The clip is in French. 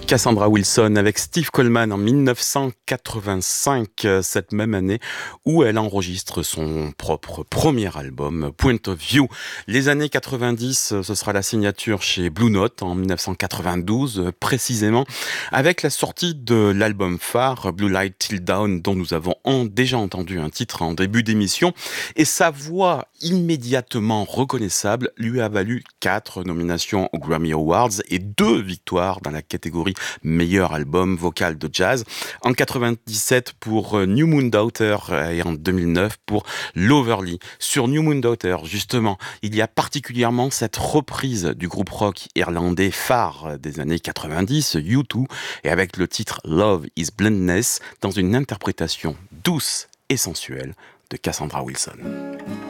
Cassandra Wilson avec Steve Coleman en 1985, cette même année où elle enregistre son propre premier album, Point of View. Les années 90, ce sera la signature chez Blue Note en 1992, précisément, avec la sortie de l'album phare, Blue Light Till Dawn, dont nous avons déjà entendu un titre en début d'émission, et sa voix immédiatement reconnaissable lui a valu 4 nominations aux Grammy Awards et 2 victoires dans la catégorie meilleur album vocal de jazz, en 97 pour New Moon Daughter et en 2009 pour Loverly. Sur New Moon Daughter, justement, il y a particulièrement cette reprise du groupe rock irlandais phare des années 90, U2, et avec le titre Love is Blindness, dans une interprétation douce et sensuelle de Cassandra Wilson.